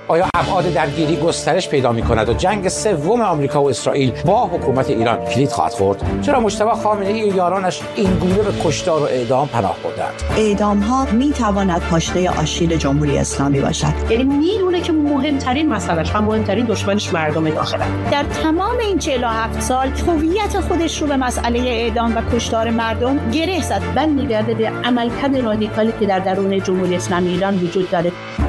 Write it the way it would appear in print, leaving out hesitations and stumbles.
آیا ابعاد درگیری گسترش پیدا می‌کند و جنگ سوم آمریکا و اسرائیل با حکومت ایران کلید خواهد خورد؟ چرا مجتبی خامنه‌ای و یارانش این گونه به کشتار و اعدام پناه بردند؟ اعدام‌ها می‌تواند پاشنه آشیل جمهوری اسلامی باشد. یعنی میدونه که مهمترین مسئله‌اش و مهمترین دشمنش مردم داخله. در تمام این 47 سال هویت خودش رو به مسئله اعدام و کشتار مردم گره زد. میگرده به عملکرد رادیکالی که در درون جمهوری اسلامی ایران وجود داره.